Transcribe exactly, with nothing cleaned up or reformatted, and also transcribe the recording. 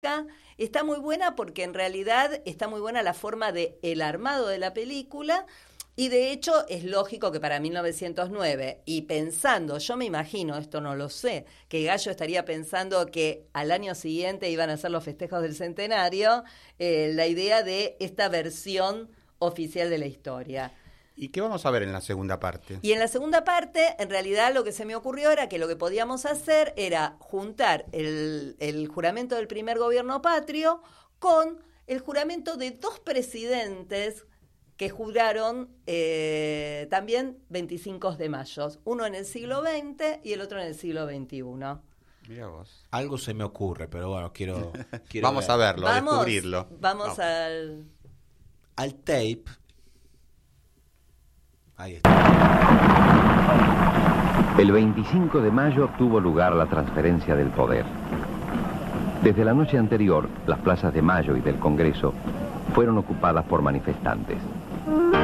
está muy buena porque en realidad está muy buena la forma de el armado de la película. Y de hecho es lógico que para mil novecientos nueve, y pensando, yo me imagino, esto no lo sé, que Gallo estaría pensando que al año siguiente iban a ser los festejos del centenario, eh, la idea de esta versión oficial de la historia. ¿Y qué vamos a ver en la segunda parte? Y en la segunda parte, en realidad lo que se me ocurrió era que lo que podíamos hacer era juntar el, el juramento del primer gobierno patrio con el juramento de dos presidentes que juraron eh, también veinticinco de mayo, uno en el siglo veinte y el otro en el siglo veintiuno. Mira vos. Algo se me ocurre, pero bueno, quiero, quiero Vamos ver. a verlo, vamos, a descubrirlo. Vamos Vamos. al... Al tape. Ahí está. El veinticinco de mayo tuvo lugar la transferencia del poder. Desde la noche anterior, las plazas de Mayo y del Congreso fueron ocupadas por manifestantes.